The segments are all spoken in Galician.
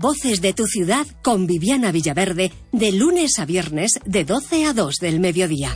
Voces de tu ciudad con Viviana Villaverde, de lunes a viernes de 12 a 2 del mediodía.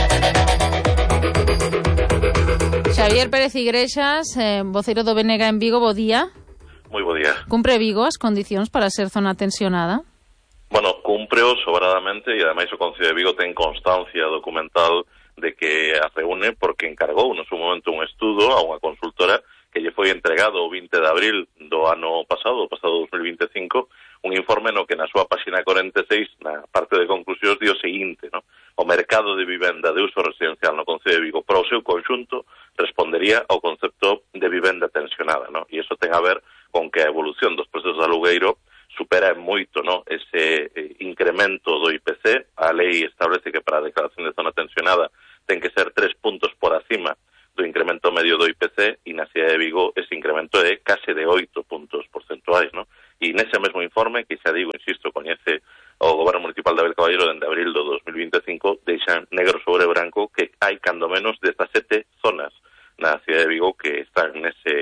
Xavier Pérez Igrexas, voceiro do BNG en Vigo, bo día. Moi bo día. Cumpre Vigo as condicións para ser zona tensionada? Bueno, cumpreo sobradamente e ademais o Concello de Vigo ten constancia documental de que a reúne porque encargou no seu momento un estudo a unha consultora que lle foi entregado o 20 de abril do ano pasado, o pasado 2025, un informe no que na súa páxina 46, na parte de conclusións, di o seguinte, no? O mercado de vivenda de uso residencial no Concello de Vigo, para o seu conxunto, respondería ao concepto de vivenda tensionada, no? E iso ten a ver con que a evolución dos prezos de alugueiro supera moito, no, ese incremento do IPC. A lei establece que para a declaración de zona tensionada ten que ser 3 puntos por acima do incremento medio do IPC, e na cidade de Vigo ese incremento é case de 8 puntos porcentuais, no? E nese mesmo informe, que xa digo, insisto, coñece o Goberno Municipal de Abel Caballero dende abril do 2025, deixan negro sobre branco que hai cando menos 17 zonas na cidade de Vigo que están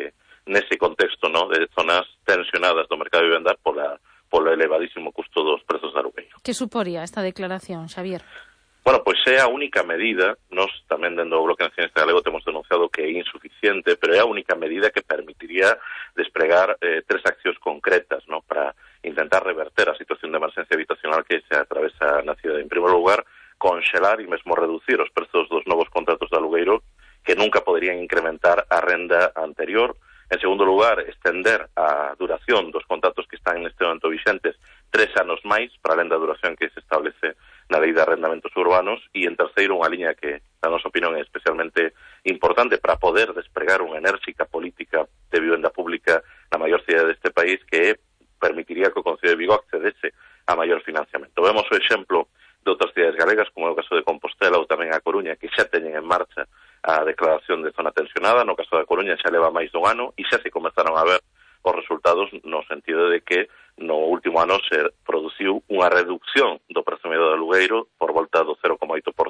nese contexto, no, de zonas tensionadas do mercado de vivenda polo elevadísimo custo dos prezos de alugueiro. Que suporía esta declaración, Xavier? Bueno, pois é a única medida, nós tamén dentro do Bloque Nacionalista Galego temos denunciado que é insuficiente, pero é a única medida que permitiría despregar 3 accións concretas, no, para intentar reverter a situación de emerxencia habitacional que se atravesa na cidade. En primeiro lugar, conxelar e mesmo reducir os prezos dos novos contratos de alugueiro que nunca poderían incrementar a renda anterior. En segundo lugar, estender a duración dos contratos que están neste momento vixentes 3 anos máis, para além da duración que se establece na Lei de Arrendamentos Urbanos. E en terceiro, unha liña que, na nosa opinión, é especialmente importante para poder despregar unha enérxica política de vivenda pública na maior cidade deste país, que permitiría que o Concello de Vigo accedese a maior financiamento. Vemos o exemplo de outras cidades galegas, como é o caso de Compostela ou tamén a Coruña, que xa teñen en marcha a declaración de zona tensionada. No caso da Coruña xa leva máis dun ano e xa se comezaron a ver os resultados, no sentido de que no último ano se produciu unha reducción do prezo medio do alugueiro por volta do 0,8%,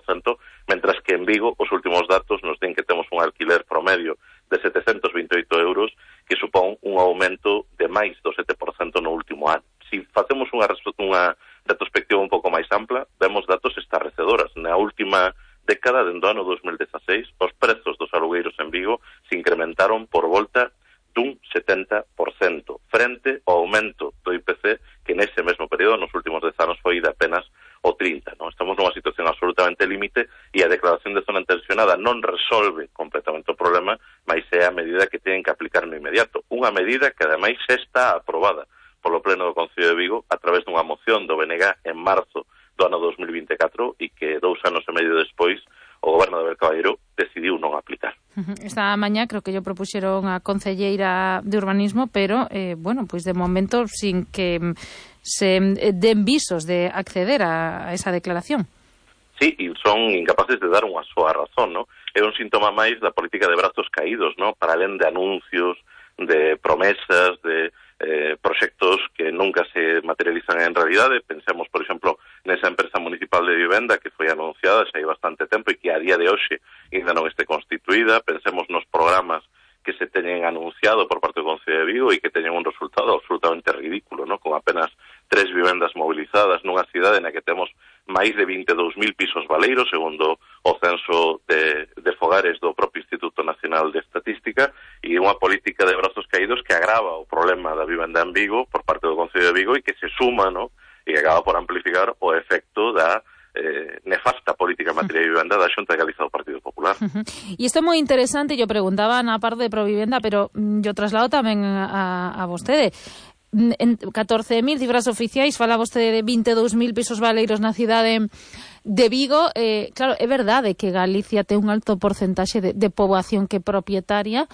mentras que en Vigo os últimos datos nos din que temos un alquiler promedio de 728 euros, que supón un aumento de máis do 7% no último ano. Si facemos unha retrospectiva un pouco máis ampla, vemos datos estarrecedoras. Na última década, dentro do ano 2016, os prezos dos alugueiros en Vigo se incrementaron por volta dun 70%, frente ao aumento do IPC, que nese mesmo período, nos últimos 10 anos, foi de apenas o 30%. Non? Estamos nunha situación absolutamente límite e a declaración de zona tensionada non resolve completamente o problema, mas é a medida que teñen que aplicar no inmediato. Unha medida que, ademais, xa está aprobada polo Pleno do Concello de Vigo a través dunha moción do BNG en marzo do ano 2024 e que 2 anos e medio despois o Goberno de Abel Caballero decidiu non aplicar. Esta mañá creo que yo propuxeron a concelleira de urbanismo, pero, bueno, pois de momento sin que se den visos de acceder a esa declaración. Sí, e son incapaces de dar unha súa razón, ¿no? É un síntoma máis da política de brazos caídos, ¿no? Para além de anuncios, de promesas, de proxectos que nunca se materializan en realidade. Pensemos, por exemplo, nesa empresa municipal de vivenda que foi anunciada xa hai bastante tempo e que a día de hoxe ainda non este constituída. Pensemos nos programas que se teñen anunciado por parte do Concello de Vigo e que teñen un resultado absolutamente ridículo, ¿no? Con apenas 3 vivendas movilizadas nunha cidade na que temos máis de 22.000 pisos baleiros, segundo o censo de fogares do propio Instituto Nacional de Estatística, e unha política de brazos caídos que agrava o problema da vivenda en Vigo por parte do Concello de Vigo e que se suma, ¿no? E que acaba por amplificar o efecto da nefasta política en materia de vivenda da Xunta de Galicia do Partido Popular. E isto é moi interesante, yo preguntaba na parte de Provivenda, pero yo traslado tamén a vostede. En 14.000 cifras oficiais, fala vostede de 22.000 pisos baleiros na cidade de Vigo. Claro, é verdade que Galicia ten un alto porcentaxe de poboación que é propietaria.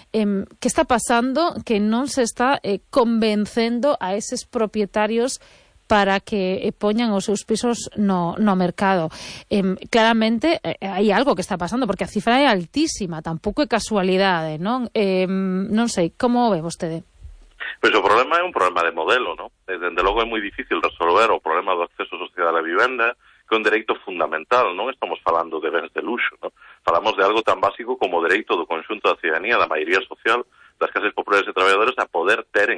Que está pasando? Que non se está convencendo a eses propietarios para que poñan os seus pisos no mercado. Claramente hai algo que está pasando, porque a cifra é altísima, tampouco é casualidade, non? Non sei, como ve vostede? Pois o problema é un problema de modelo, non? Dende logo é moi difícil resolver o problema do acceso social á vivenda, que é un dereito fundamental. Non estamos falando de bens de luxo, non? Falamos de algo tan básico como o dereito do conxunto da ciudadanía, da maioría social, das clases populares e traballadores, a poder teren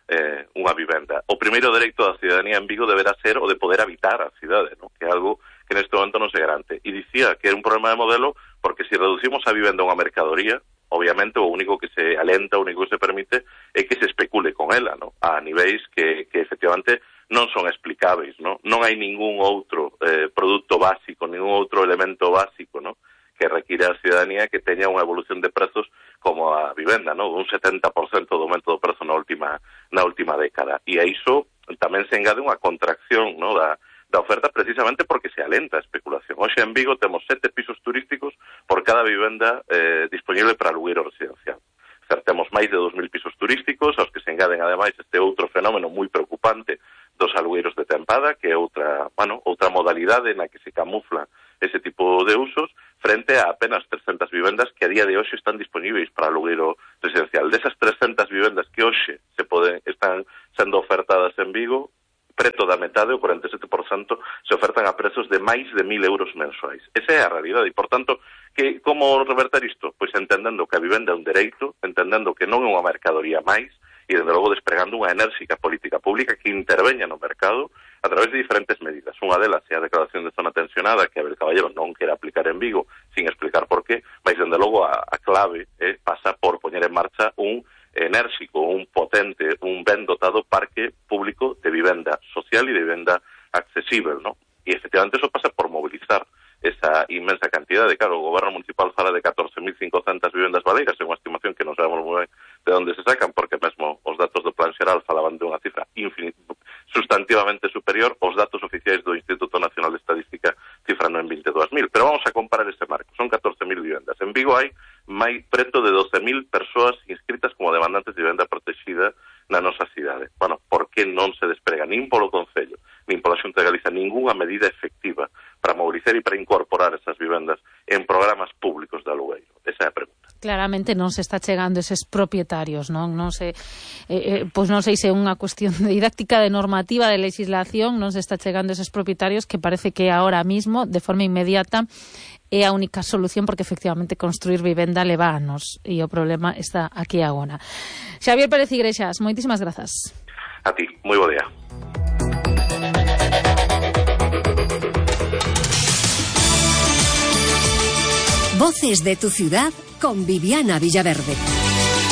unha vivenda. O primeiro dereito da cidadanía en Vigo deberá ser o de poder habitar a cidade, ¿no? Que é algo que neste momento non se garante. E dicía que é un problema de modelo porque se reducimos a vivenda a unha mercadoría, obviamente o único que se alenta, o único que se permite é que se especule con ela, ¿no? A niveis que efectivamente non son explicáveis, ¿no? Non hai ningún outro produto básico, ningún outro elemento básico, ¿no? Que require a cidadanía que teña unha evolución de prezos como a vivenda, ¿no? Un 70% do aumento do prezo na última década. E a iso tamén se engade unha contracción, ¿no? da oferta precisamente porque se alenta a especulación. Hoxe en Vigo temos 7 pisos turísticos por cada vivenda disponible para alugueiro residencial. Temos máis de 2.000 pisos turísticos, aos que se engaden ademais este outro fenómeno moi preocupante dos alugueiros de tempada, que é outra modalidade na que se camufla ese tipo de usos, frente a apenas 300 vivendas que a día de hoxe están disponíveis para alugueiro residencial. Desas 300 vivendas que hoxe están sendo ofertadas en Vigo, preto da metade, o 47%, se ofertan a prezos de máis de 1.000 euros mensuais. Esa é a realidade e, por tanto, como reverter isto? Pois entendendo que a vivenda é un dereito, entendendo que non é unha mercadoría máis, e, dende logo, despregando unha enérxica política pública que interveña no mercado a través de diferentes medidas. Unha delas é a declaración de zona tensionada que Abel Caballero non quere aplicar en Vigo sin explicar por qué, mas, dende logo, a clave pasa por poñer en marcha un enérxico, un potente, un ben dotado parque público de vivenda social e de vivenda accesible, ¿no? E efectivamente eso pasa por movilizar esa inmensa cantidad claro, o goberno municipal fala de 14.500 vivendas baleiras, é unha estimación que non sabemos moi ben de onde se sacan, porque mesmo os datos do Plan Xeral falaban de unha cifra sustantivamente superior, os datos oficiais do Instituto Nacional de Estadística cifran en 22.000, pero vamos a comparar ese marco, son 14.000 vivendas. En Vigo hai preto de 12.000 persoas inscritas como demandantes de vivenda protegida na nosa cidade. Bueno, por que non se desprega nin polo Concello, nin pola Xunta de Galiza ningunha medida efectiva para mobilizar e para incorporar esas vivendas en programas públicos de alugueiro? Esa é a pregunta. Claramente non se está chegando eses propietarios, non? Non sei se é unha cuestión de didáctica, de normativa, de legislación, non se está chegando eses propietarios que parece que ahora mismo, de forma inmediata, é a única solución porque efectivamente construir vivenda leva anos e o problema está aquí agora. Xavier Pérez Igrexas, moitísimas grazas. A ti, moi bo día. Voces de tu ciudad con Viviana Villaverde.